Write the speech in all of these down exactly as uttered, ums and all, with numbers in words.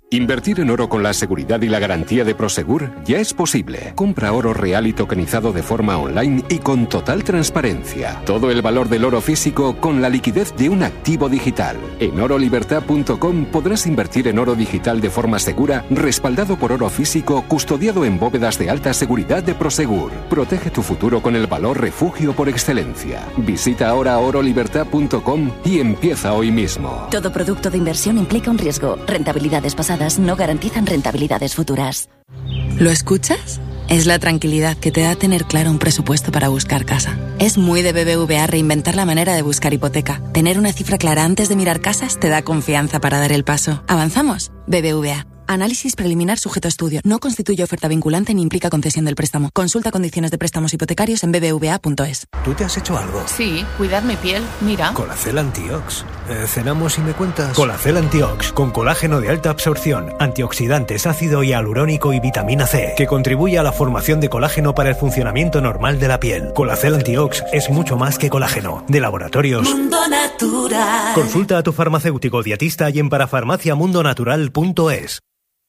Invertir en oro con la seguridad y la garantía de Prosegur ya es posible. Compra oro real y tokenizado de forma online y con total transparencia. Todo el valor del oro físico con la liquidez de un activo digital. En oro libertad punto com podrás invertir en oro digital de forma segura, respaldado por oro físico, custodiado en bóvedas de alta seguridad de Prosegur. Protege tu futuro con el valor refugio por excelencia. Visita ahora oro libertad punto com y empieza hoy mismo. Todo producto de inversión implica un riesgo. Rentabilidades pasadas no garantizan rentabilidades futuras. ¿Lo escuchas? Es la tranquilidad que te da tener claro un presupuesto para buscar casa. Es muy de B B V A reinventar la manera de buscar hipoteca. Tener una cifra clara antes de mirar casas te da confianza para dar el paso. ¿Avanzamos? B B V A. Análisis preliminar sujeto a estudio. No constituye oferta vinculante ni implica concesión del préstamo. Consulta condiciones de préstamos hipotecarios en b b v a punto es. ¿Tú te has hecho algo? Sí, cuidar mi piel. Mira. Colacel Antiox. Eh, ¿Cenamos y me cuentas? Colacel Antiox, con colágeno de alta absorción, antioxidantes, ácido hialurónico y vitamina C, que contribuye a la formación de colágeno para el funcionamiento normal de la piel. Colacel Antiox es mucho más que colágeno. De Laboratorios Mundo Natural. Consulta a tu farmacéutico dietista y en parafarmacia mundo natural punto es.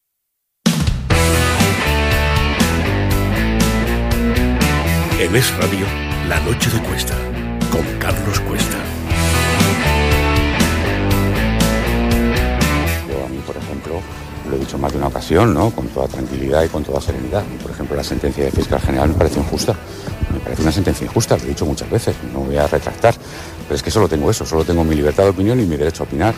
En Es Radio, La Noche de Cuesta, con Carlos Cuesta. Yo a mí, por ejemplo, lo he dicho más de una ocasión, ¿no? Con toda tranquilidad y con toda serenidad. Por ejemplo, la sentencia de fiscal general me parece injusta. Me parece una sentencia injusta, lo he dicho muchas veces, no voy a retractar. Pero es que solo tengo eso, solo tengo mi libertad de opinión y mi derecho a opinar.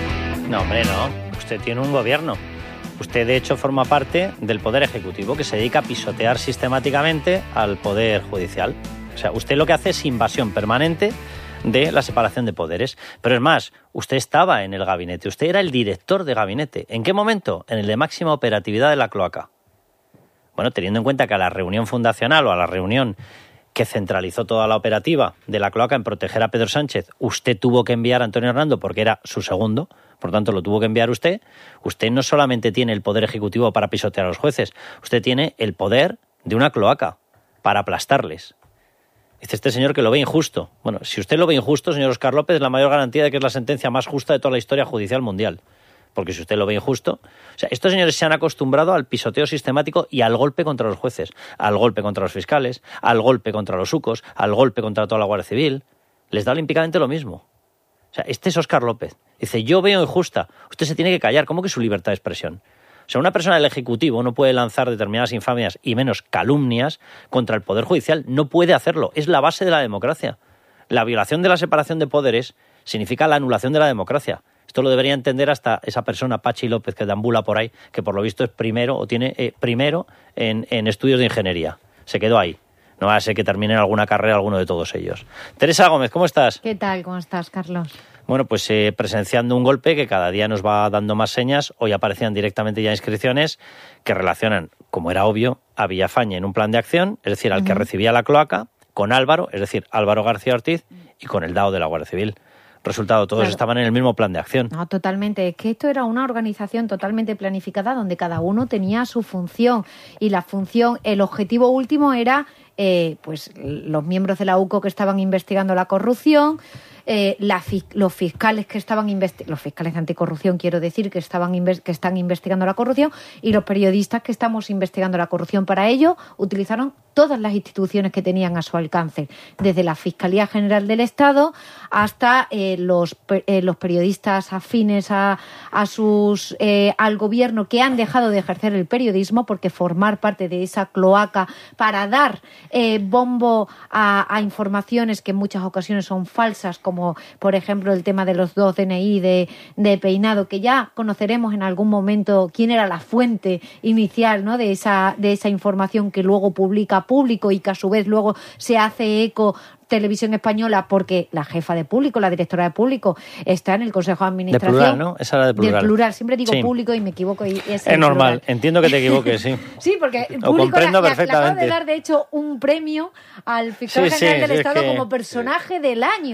No, hombre, no. Usted tiene un gobierno. Usted, de hecho, forma parte del Poder Ejecutivo, que se dedica a pisotear sistemáticamente al Poder Judicial. O sea, usted lo que hace es invasión permanente de la separación de poderes. Pero es más, usted estaba en el gabinete, usted era el director de gabinete. ¿En qué momento? En el de máxima operatividad de la cloaca. Bueno, teniendo en cuenta que a la reunión fundacional o a la reunión que centralizó toda la operativa de la cloaca en proteger a Pedro Sánchez, usted tuvo que enviar a Antonio Hernando porque era su segundo, por tanto lo tuvo que enviar usted. Usted no solamente tiene el poder ejecutivo para pisotear a los jueces, usted tiene el poder de una cloaca para aplastarles. Dice este señor que lo ve injusto. Bueno, si usted lo ve injusto, señor Óscar López, es la mayor garantía de que es la sentencia más justa de toda la historia judicial mundial. Porque si usted lo ve injusto... O sea, estos señores se han acostumbrado al pisoteo sistemático y al golpe contra los jueces, al golpe contra los fiscales, al golpe contra los sucos, al golpe contra toda la Guardia Civil. Les da olímpicamente lo mismo. O sea, este es Óscar López. Dice, yo veo injusta. Usted se tiene que callar. ¿Cómo que su libertad de expresión? O sea, una persona del Ejecutivo no puede lanzar determinadas infamias y menos calumnias contra el Poder Judicial. No puede hacerlo. Es la base de la democracia. La violación de la separación de poderes significa la anulación de la democracia. Esto lo debería entender hasta esa persona, Pachi López, que deambula por ahí, que por lo visto es primero o tiene eh, primero en, en estudios de ingeniería. Se quedó ahí. No va a ser que termine en alguna carrera alguno de todos ellos. Teresa Gómez, ¿cómo estás? ¿Qué tal? ¿Cómo estás, Carlos? Bueno, pues eh, presenciando un golpe que cada día nos va dando más señas. Hoy aparecían directamente ya inscripciones que relacionan, como era obvio, a Villafañe en un plan de acción, es decir, al uh-huh. que recibía la cloaca, con Álvaro, es decir, Álvaro García Ortiz, y con el D A O de la Guardia Civil. Resultado, todos claro. estaban en el mismo plan de acción. No, totalmente. Es que esto era una organización totalmente planificada donde cada uno tenía su función y la función, el objetivo último era eh, pues los miembros de la U C O que estaban investigando la corrupción, eh, la, los fiscales que estaban investi- los fiscales anticorrupción, quiero decir, que estaban inve- que están investigando la corrupción y los periodistas que estamos investigando la corrupción. Para ello utilizaron todas las instituciones que tenían a su alcance, desde la Fiscalía General del Estado hasta eh, los, eh, los periodistas afines a, a sus eh, al gobierno que han dejado de ejercer el periodismo porque formar parte de esa cloaca para dar eh, bombo a, a informaciones que en muchas ocasiones son falsas, como por ejemplo el tema de los dos D N I de, de Peinado, que ya conoceremos en algún momento quién era la fuente inicial, ¿no?, de esa, de esa información que luego publica Público y que a su vez luego se hace eco Televisión Española, porque la jefa de Público, la directora de Público, está en el Consejo de Administración. De plural, ¿no? Esa era de plural. De plural. Siempre digo sí. Público y me equivoco. Y es es normal. Plural. Entiendo que te equivoques, sí. Sí, porque Lo Público comprendo le, perfectamente. le acaba de dar, de hecho, un premio al fiscal sí, general sí, del sí, Estado es que... como personaje del año.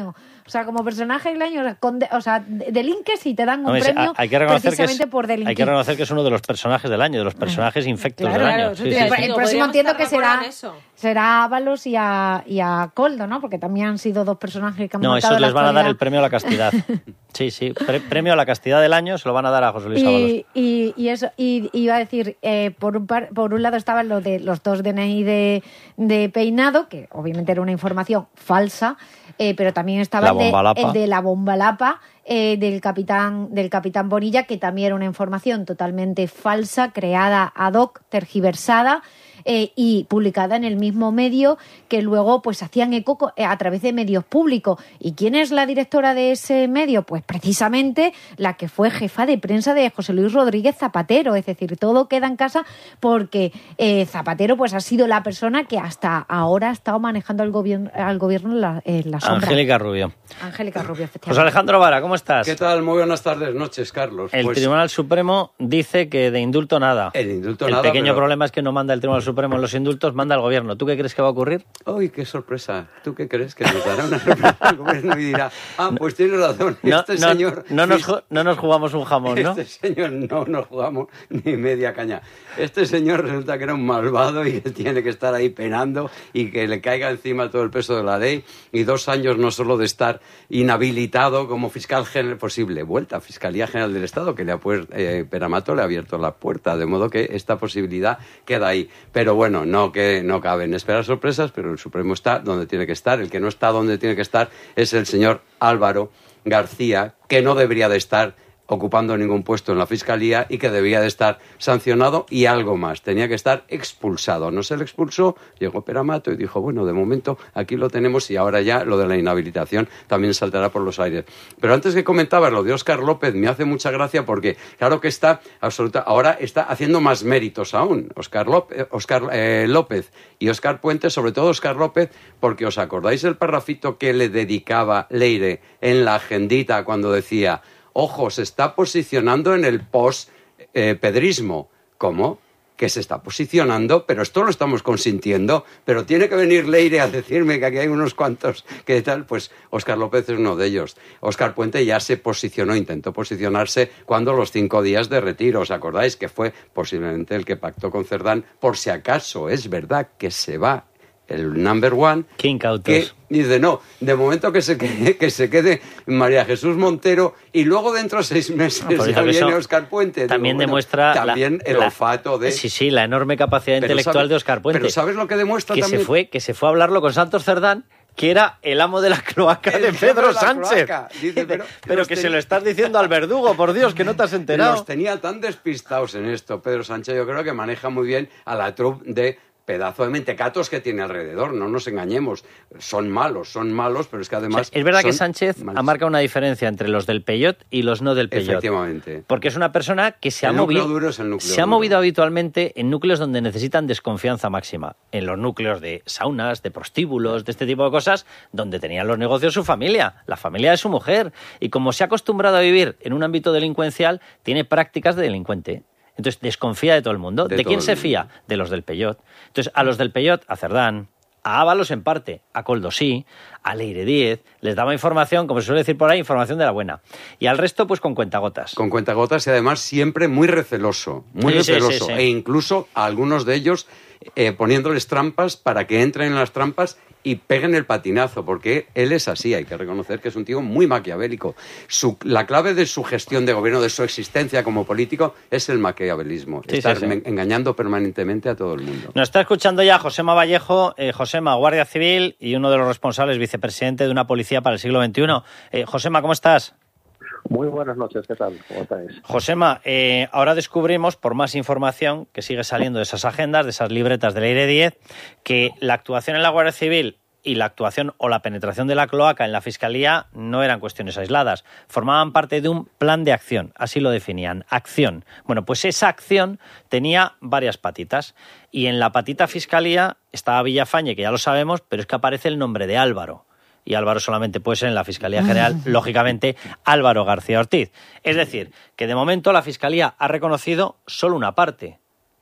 O sea, como personaje del año, con de, o sea, delinques y te dan un Hombre, premio hay que reconocer precisamente que es, por delinquir. Hay que reconocer que es uno de los personajes del año, de los personajes infectos Claro, del claro, año. eso Sí, te- sí, el sí. próximo entiendo que será, eso. será a Ábalos y a, y a Coldo, ¿no? Porque también han sido dos personajes que han No, marcado esos la les van a dar actualidad. el premio a la castidad. Sí, sí, pre- premio a la castidad del año se lo van a dar a José Luis Ábalos. Y, y, y eso, y y iba a decir, eh, por, un par- por un lado estaban los de los dos D N I de, de Peinado, que obviamente era una información falsa, eh, pero también estaba La el de, bombalapa. el de la bombalapa eh, del capitán del capitán Bonilla, que también era una información totalmente falsa, creada ad hoc, tergiversada. Eh, y publicada en el mismo medio, que luego pues hacían eco co- eh, a través de medios públicos. ¿Y quién es la directora de ese medio? Pues precisamente la que fue jefa de prensa de José Luis Rodríguez Zapatero. Es decir, todo queda en casa porque eh, Zapatero pues ha sido la persona que hasta ahora ha estado manejando al gobierno, al gobierno en la, en la sombra. Angélica Rubio. Angélica Rubio, efectivamente. José Alejandro Vara, ¿cómo estás? ¿Qué tal? Muy buenas tardes, noches, Carlos. El Pues, Tribunal Supremo dice que de indulto nada. El indulto El nada, pequeño pero- problema es que no manda el Tribunal Supremo en los indultos, manda el gobierno. ¿Tú qué crees que va a ocurrir? ¡Uy, qué sorpresa! ¿Tú qué crees? Que nos dará una sorpresa al gobierno y dirá, ah, pues tienes razón, No, este no, señor... no, nos, ju- no nos jugamos un jamón, ¿no? Este señor no nos jugamos ni media caña. Este señor resulta que era un malvado y que tiene que estar ahí penando y que le caiga encima todo el peso de la ley y dos años no solo de estar inhabilitado como fiscal general, posible vuelta a Fiscalía General del Estado, que le ha puesto, eh, Peramato le ha abierto la puerta, de modo que esta posibilidad queda ahí. Pero bueno, no que no caben esperar sorpresas, pero el Supremo está donde tiene que estar. El que no está donde tiene que estar es el señor Álvaro García, que no debería de estar ocupando ningún puesto en la Fiscalía y que debía de estar sancionado y algo más. Tenía que estar expulsado. No se le expulsó, llegó Peramato y dijo, bueno, de momento aquí lo tenemos y ahora ya lo de la inhabilitación también saltará por los aires. Pero antes que comentabas lo de Óscar López, me hace mucha gracia porque claro que está absoluta, ahora está haciendo más méritos aún. Óscar López, Óscar, eh, López y Óscar Puente, sobre todo Óscar López, porque os acordáis el parrafito que le dedicaba Leire en la agendita cuando decía, ojo, se está posicionando en el post-pedrismo. ¿Cómo? Que se está posicionando, pero esto lo estamos consintiendo, pero tiene que venir Leire a decirme que aquí hay unos cuantos que tal, pues Óscar López es uno de ellos. Óscar Puente ya se posicionó, intentó posicionarse cuando los cinco días de retiro, ¿os acordáis? Que fue posiblemente el que pactó con Cerdán, por si acaso es verdad que se va el number one, Qué incautos. que dice, no, de momento que se quede, que se quede María Jesús Montero y luego dentro de seis meses Ah, por ya eso que viene eso Óscar Puente. También Digo, bueno, demuestra también la, el la- olfato de... Sí, sí, la enorme capacidad Pero intelectual ¿sabes- de Óscar Puente. pero ¿sabes lo que demuestra que también? Se fue, que se fue a hablarlo con Santos Cerdán, que era el amo de la cloaca El de jefe Pedro de la Sánchez. cloaca. Dice, Dice, pero- pero los que ten- se lo estás diciendo al verdugo, por Dios, que no te has enterado. Los tenía tan despistados en esto. Pedro Sánchez yo creo que maneja muy bien a la troupe de pedazo de mentecatos que tiene alrededor, no nos engañemos. Son malos, son malos, pero es que O además... sea, es verdad que son Sánchez malos. ha marcado una diferencia entre los del Peyot y los no del Peyot. Efectivamente. Porque es una persona que se El ha núcleo movido, duro es el núcleo se ha duro. movido habitualmente en núcleos donde necesitan desconfianza máxima. En los núcleos de saunas, de prostíbulos, de este tipo de cosas, donde tenían los negocios su familia, la familia de su mujer. Y como se ha acostumbrado a vivir en un ámbito delincuencial, tiene prácticas de delincuente. Entonces desconfía de todo el mundo. De ¿De, todo quién el se mundo. fía? De los del Peyot. Entonces a los del Peyot, a Cerdán, a Ábalos en parte, a Coldo sí, a Leire Díez, les daba información, como se suele decir por ahí, información de la buena. Y al resto, pues con cuentagotas. Con cuentagotas y además siempre muy receloso, muy Sí, sí, receloso. sí, sí. E incluso a algunos de ellos eh, poniéndoles trampas para que entren en las trampas y peguen el patinazo, porque él es así, hay que reconocer que es un tío muy maquiavélico. Su, la clave de su gestión de gobierno, de su existencia como político, es el maquiavelismo, Sí, estar sí, sí. men- engañando permanentemente a todo el mundo. Nos está escuchando ya Josema Vallejo, eh, Josema, Guardia Civil y uno de los responsables, vicepresidente de una policía para el siglo veintiuno. Eh, Josema, ¿cómo estás? Muy buenas noches, ¿qué tal? ¿Cómo estáis? Josema, eh, ahora descubrimos, por más información que sigue saliendo de esas agendas, de esas libretas de Leire Díez, que la actuación en la Guardia Civil y la actuación o la penetración de la cloaca en la Fiscalía no eran cuestiones aisladas, formaban parte de un plan de acción, así lo definían, acción. Bueno, pues esa acción tenía varias patitas y en la patita Fiscalía estaba Villafañe, que ya lo sabemos, pero es que aparece el nombre de Álvaro. Y Álvaro solamente puede ser en la Fiscalía General, lógicamente, Álvaro García Ortiz. Es decir, que de momento la Fiscalía ha reconocido solo una parte,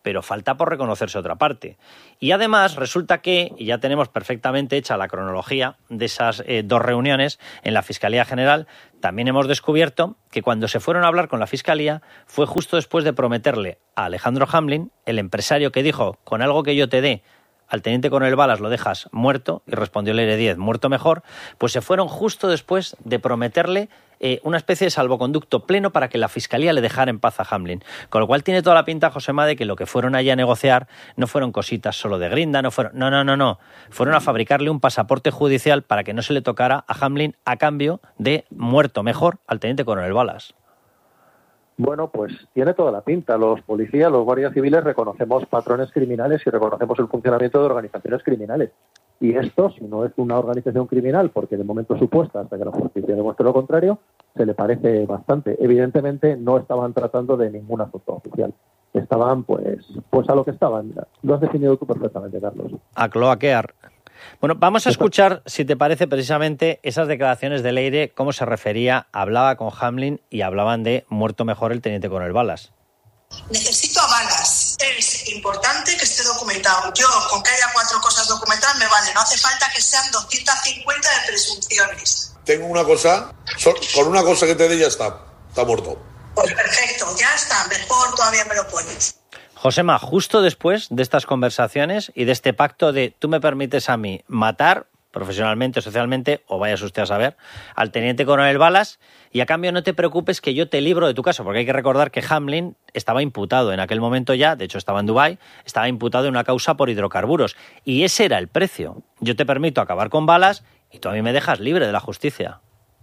pero falta por reconocerse otra parte. Y además resulta que, y ya tenemos perfectamente hecha la cronología de esas eh, dos reuniones en la Fiscalía General, también hemos descubierto que cuando se fueron a hablar con la Fiscalía fue justo después de prometerle a Alejandro Hamlin, el empresario que dijo, con algo que yo te dé, al teniente coronel Balas lo dejas muerto, y respondió Leire Díez, muerto mejor, pues se fueron justo después de prometerle eh, una especie de salvoconducto pleno para que la Fiscalía le dejara en paz a Hamlin. Con lo cual tiene toda la pinta, Josema, de que lo que fueron allá a negociar no fueron cositas solo de grinda, no fueron, no, no, no, no, fueron a fabricarle un pasaporte judicial para que no se le tocara a Hamlin a cambio de muerto mejor al teniente coronel Balas. Bueno, pues tiene toda la pinta. Los policías, los guardias civiles reconocemos patrones criminales y reconocemos el funcionamiento de organizaciones criminales. Y esto, si no es una organización criminal, porque de momento supuesta, hasta que la justicia demuestre lo contrario, se le parece bastante. Evidentemente no estaban tratando de ningún asunto oficial. Estaban, pues, pues a lo que estaban. Lo has definido tú perfectamente, Carlos. A cloaquear. Bueno, vamos a escuchar, si te parece, precisamente esas declaraciones de Leire, cómo se refería, hablaba con Hamlin y hablaban de muerto mejor el teniente coronel Balas. Necesito a Balas. Es importante que esté documentado. Yo, con que haya cuatro cosas documentadas, me vale. No hace falta que sean doscientas cincuenta de presunciones. Tengo una cosa, con una cosa que te dé ya está, está muerto. Pues perfecto, ya está, mejor todavía me lo pones. Josema, justo después de estas conversaciones y de este pacto de tú me permites a mí matar profesionalmente o socialmente, o vayas usted a saber, al teniente coronel Balas, y a cambio no te preocupes que yo te libro de tu caso, porque hay que recordar que Hamlin estaba imputado en aquel momento ya, de hecho estaba en Dubái, estaba imputado en una causa por hidrocarburos, y ese era el precio. Yo te permito acabar con Balas y tú a mí me dejas libre de la justicia.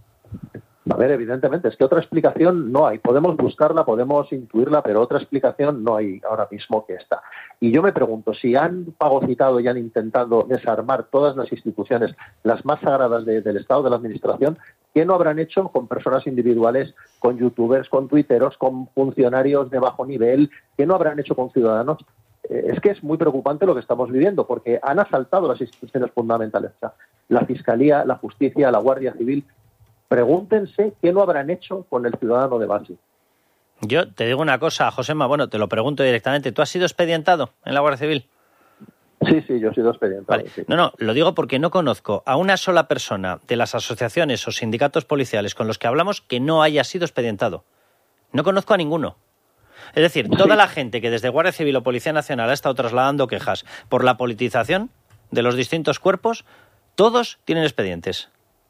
A ver, evidentemente, es que otra explicación no hay. Podemos buscarla, podemos intuirla, pero otra explicación no hay ahora mismo que esta. Y yo me pregunto, si han fagocitado y han intentado desarmar todas las instituciones, las más sagradas de, del Estado, de la Administración, ¿qué no habrán hecho con personas individuales, con youtubers, con tuiteros, con funcionarios de bajo nivel? ¿Qué no habrán hecho con ciudadanos? Eh, es que es muy preocupante lo que estamos viviendo, porque han asaltado las instituciones fundamentales. O sea, la Fiscalía, la Justicia, la Guardia Civil. Pregúntense qué no habrán hecho con el ciudadano de base. Yo te digo una cosa, Josema, bueno, te lo pregunto directamente. ¿Tú has sido expedientado en la Guardia Civil? Sí, sí, yo he sido expedientado. Vale. Sí. No, no, lo digo porque no conozco a una sola persona de las asociaciones o sindicatos policiales con los que hablamos que no haya sido expedientado. No conozco a ninguno. Es decir, toda sí. La gente que desde Guardia Civil o Policía Nacional ha estado trasladando quejas por la politización de los distintos cuerpos, todos tienen expedientes.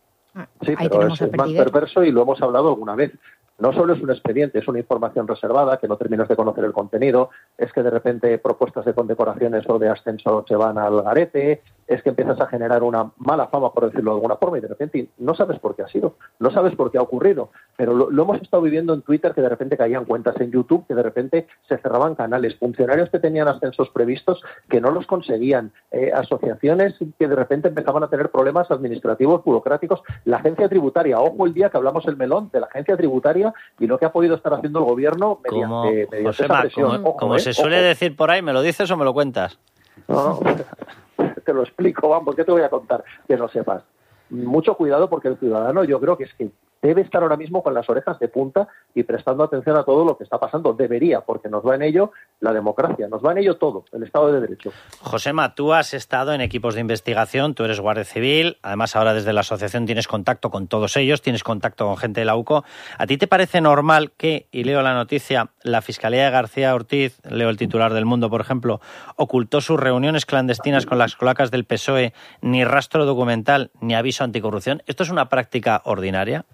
Sí, pero es, es más perverso y lo hemos hablado alguna vez. No solo es un expediente, es una información reservada que no terminas de conocer el contenido, es que de repente propuestas de condecoraciones o de ascenso se van al garete, es que empiezas a generar una mala fama, por decirlo de alguna forma, y de repente no sabes por qué ha sido, no sabes por qué ha ocurrido, pero lo, lo hemos estado viviendo en Twitter, que de repente caían cuentas en YouTube, que de repente se cerraban canales, funcionarios que tenían ascensos previstos que no los conseguían, eh, asociaciones que de repente empezaban a tener problemas administrativos, burocráticos, la agencia tributaria, ojo el día que hablamos el melón de la agencia tributaria y lo que ha podido estar haciendo el gobierno mediante, como, mediante Josema, esa presión. Como, ojo, como eh, se suele ojo. decir por ahí, ¿me lo dices o me lo cuentas? No, no, te lo explico, vamos, ¿qué te voy a contar que no sepas? Mucho cuidado porque el ciudadano yo creo que es que debe estar ahora mismo con las orejas de punta y prestando atención a todo lo que está pasando. Debería, porque nos va en ello la democracia, nos va en ello todo, el Estado de Derecho. Josema, tú has estado en equipos de investigación, tú eres guardia civil, además ahora desde la asociación tienes contacto con todos ellos, tienes contacto con gente de la U C O. ¿A ti te parece normal que, y leo la noticia, la Fiscalía de García Ortiz, leo el titular del Mundo, por ejemplo, ocultó sus reuniones clandestinas con las cloacas del P S O E, ni rastro documental, ni aviso anticorrupción? ¿Esto es una práctica ordinaria?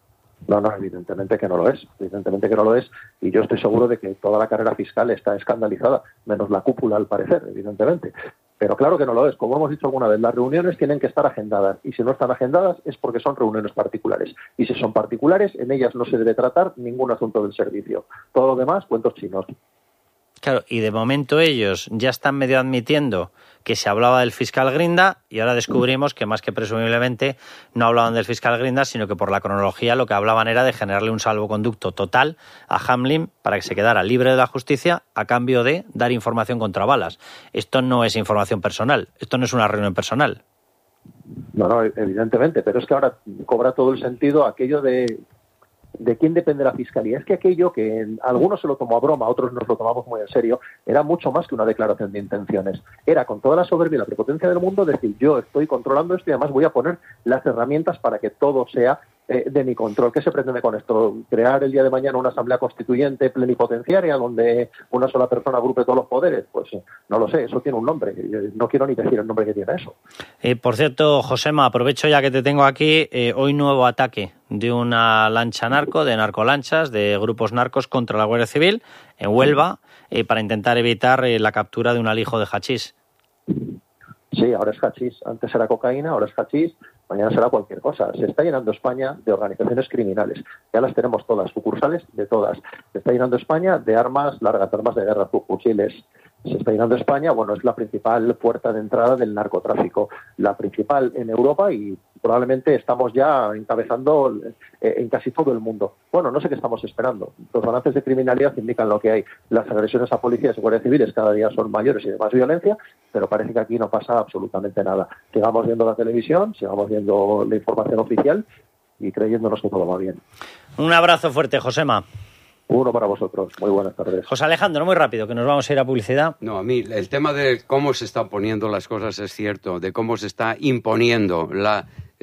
No, no, evidentemente que no lo es, evidentemente que no lo es, y yo estoy seguro de que toda la carrera fiscal está escandalizada, menos la cúpula al parecer, evidentemente. Pero claro que no lo es, como hemos dicho alguna vez, las reuniones tienen que estar agendadas, y si no están agendadas es porque son reuniones particulares, y si son particulares, en ellas no se debe tratar ningún asunto del servicio. Todo lo demás, cuentos chinos. Claro, y de momento ellos ya están medio admitiendo que se hablaba del fiscal Grinda y ahora descubrimos que más que presumiblemente no hablaban del fiscal Grinda, sino que por la cronología lo que hablaban era de generarle un salvoconducto total a Hamlin para que se quedara libre de la justicia a cambio de dar información contra Balas. Esto no es información personal, esto no es una reunión personal. No, no, evidentemente, pero es que ahora cobra todo el sentido aquello de ¿de quién depende la Fiscalía? Es que aquello que en, algunos se lo tomó a broma, otros nos lo tomamos muy en serio, era mucho más que una declaración de intenciones. Era con toda la soberbia y la prepotencia del mundo decir, yo estoy controlando esto y además voy a poner las herramientas para que todo sea eh, de mi control. ¿Qué se pretende con esto? ¿Crear el día de mañana una asamblea constituyente plenipotenciaria donde una sola persona agrupe todos los poderes? Pues no lo sé, eso tiene un nombre. No quiero ni decir el nombre que tiene eso. Eh, por cierto, Josema, aprovecho ya que te tengo aquí, eh, hoy nuevo ataque de una lancha narco, de narcolanchas, de grupos narcos contra la Guardia Civil en Huelva, eh, para intentar evitar eh, la captura de un alijo de hachís. Sí, ahora es hachís. Antes era cocaína, ahora es hachís. Mañana será cualquier cosa. Se está llenando España de organizaciones criminales. Ya las tenemos todas, sucursales de todas. Se está llenando España de armas largas, armas de guerra, fusiles. Se está llenando España, bueno, es la principal puerta de entrada del narcotráfico. La principal en Europa y probablemente estamos ya encabezando eh, en casi todo el mundo. Bueno, no sé qué estamos esperando. Los balances de criminalidad indican lo que hay. Las agresiones a policías y guardias civiles cada día son mayores y de más violencia, pero parece que aquí no pasa absolutamente nada. Sigamos viendo la televisión, sigamos viendo la información oficial y creyéndonos que todo va bien. Un abrazo fuerte, Josema. Uno para vosotros. Muy buenas tardes. José Alejandro, muy rápido, que nos vamos a ir a publicidad. No, a mí el tema de cómo se están poniendo las cosas es cierto, de cómo se está imponiendo la...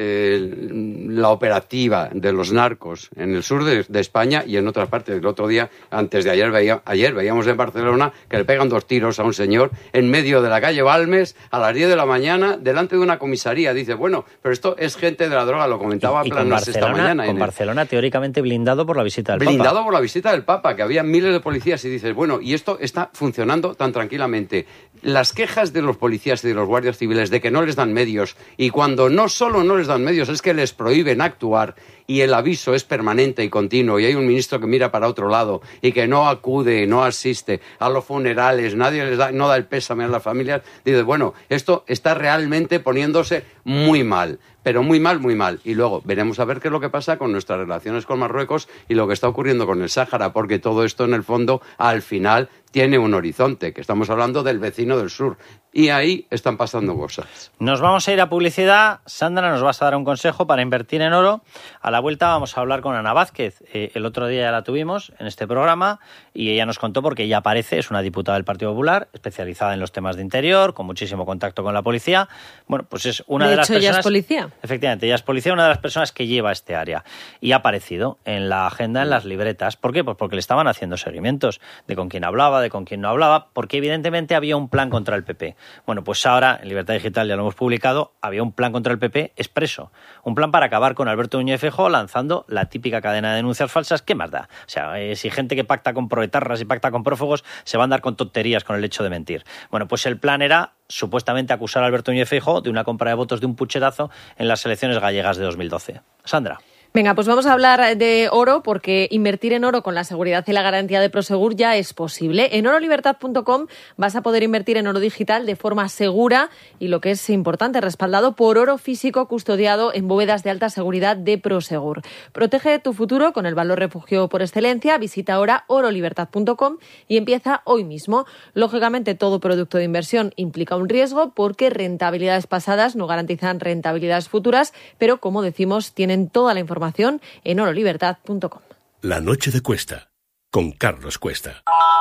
Eh, la operativa de los narcos en el sur de, de España y en otras partes. El otro día, antes de ayer, veía, ayer veíamos en Barcelona que le pegan dos tiros a un señor en medio de la calle Balmes a las diez de la mañana delante de una comisaría. Dice, bueno, pero esto es gente de la droga, lo comentaba y, y Planas esta mañana. Con en Barcelona el... teóricamente blindado por la visita del blindado Papa. Blindado por la visita del Papa, que había miles de policías y dices, bueno, y esto está funcionando tan tranquilamente. Las quejas de los policías y de los guardias civiles de que no les dan medios y cuando no solo no les dan medios, es que les prohíben actuar y el aviso es permanente y continuo y hay un ministro que mira para otro lado y que no acude, no asiste a los funerales, nadie les da, no da el pésame a las familias, dice, bueno, esto está realmente poniéndose muy mal, pero muy mal, muy mal. Y luego veremos a ver qué es lo que pasa con nuestras relaciones con Marruecos y lo que está ocurriendo con el Sáhara, porque todo esto en el fondo, al final, tiene un horizonte, que estamos hablando del vecino del sur. Y ahí están pasando cosas. Nos vamos a ir a publicidad. Sandra, nos vas a dar un consejo para invertir en oro. A la vuelta vamos a hablar con Ana Vázquez. Eh, el otro día ya la tuvimos en este programa y ella nos contó porque ella aparece, es una diputada del Partido Popular, especializada en los temas de interior, con muchísimo contacto con la policía. Bueno, pues es una de, de las hecho, personas... ella es policía. Efectivamente, ella es policía, una de las personas que lleva este área. Y ha aparecido en la agenda, en las libretas. ¿Por qué? Pues porque le estaban haciendo seguimientos de con quién hablaba, de con quién no hablaba, porque evidentemente había un plan contra el P P. Bueno, pues ahora, en Libertad Digital ya lo hemos publicado, había un plan contra el P P expreso. Un plan para acabar con Alberto Núñez Feijóo lanzando la típica cadena de denuncias falsas. ¿Qué más da? O sea, eh, si gente que pacta con proetarras y pacta con prófugos se va a andar con tonterías con el hecho de mentir. Bueno, pues el plan era supuestamente acusar a Alberto Núñez Feijóo de una compra de votos de un pucherazo en las elecciones gallegas de dos mil doce. Sandra. Venga, pues vamos a hablar de oro porque invertir en oro con la seguridad y la garantía de Prosegur ya es posible. En oro libertad punto com vas a poder invertir en oro digital de forma segura y, lo que es importante, respaldado por oro físico custodiado en bóvedas de alta seguridad de Prosegur. Protege tu futuro con el valor refugio por excelencia. Visita ahora oro libertad punto com y empieza hoy mismo. Lógicamente, todo producto de inversión implica un riesgo porque rentabilidades pasadas no garantizan rentabilidades futuras, pero, como decimos, tienen toda la información en oro libertad punto com. La noche de Cuesta, con Carlos Cuesta.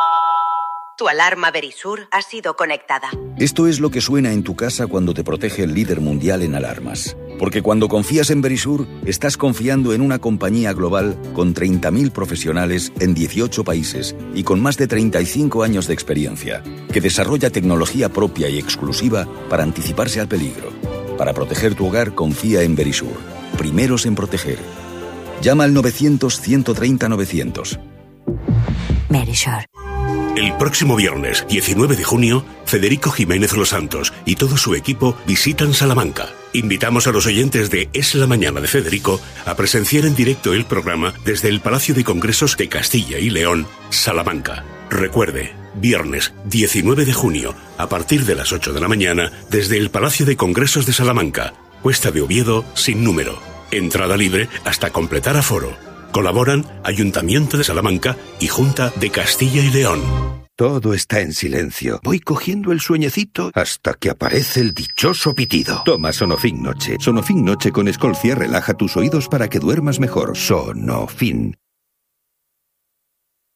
Tu alarma Verisur ha sido conectada. Esto es lo que suena en tu casa cuando te protege el líder mundial en alarmas. Porque cuando confías en Verisur, estás confiando en una compañía global con treinta mil profesionales en dieciocho países y con más de treinta y cinco años de experiencia, que desarrolla tecnología propia y exclusiva para anticiparse al peligro. Para proteger tu hogar, confía en Verisur. Primeros en proteger. Llama al novecientos, ciento treinta, novecientos. Verisur. El próximo viernes, diecinueve de junio, Federico Jiménez Los Santos y todo su equipo visitan Salamanca. Invitamos a los oyentes de Es la Mañana de Federico a presenciar en directo el programa desde el Palacio de Congresos de Castilla y León, Salamanca. Recuerde, viernes diecinueve de junio, a partir de las ocho de la mañana, desde el Palacio de Congresos de Salamanca. Cuesta de Oviedo sin número. Entrada libre hasta completar aforo. Colaboran Ayuntamiento de Salamanca y Junta de Castilla y León. Todo está en silencio. Voy cogiendo el sueñecito hasta que aparece el dichoso pitido. Toma Sonofin Noche. Sonofin Noche con Escolcia relaja tus oídos para que duermas mejor. Sonofin.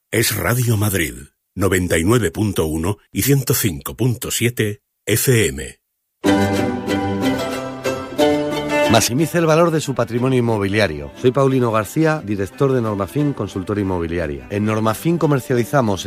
Es Radio Madrid, noventa y nueve punto uno y ciento cinco punto siete F M. Maximice el valor de su patrimonio inmobiliario. Soy Paulino García, director de Normafin Consultora Inmobiliaria. En Normafin comercializamos